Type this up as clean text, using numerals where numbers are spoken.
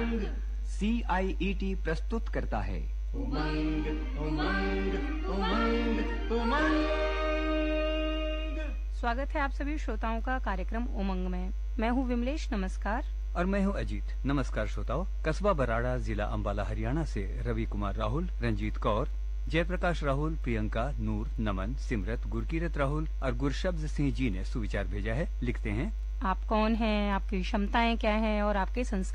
उमंग CIET प्रस्तुत करता है उमंग उमंग उमंग उमंग। स्वागत है आप सभी श्रोताओं का कार्यक्रम उमंग में। मैं हूँ विमलेश, नमस्कार। और मैं हूँ अजीत, नमस्कार श्रोताओं। कस्बा बराड़ा, जिला अंबाला, हरियाणा से रवि कुमार राहुल, रंजीत कौर, जयप्रकाश राहुल, प्रियंका, नूर, नमन, सिमरत, गुरकीरत राहुल और गुरशब्द सिंह जी ने सुविचार भेजा है। लिखते हैं, आप कौन हैं, आपकी क्षमताएं क्या हैं और आपके संस्कार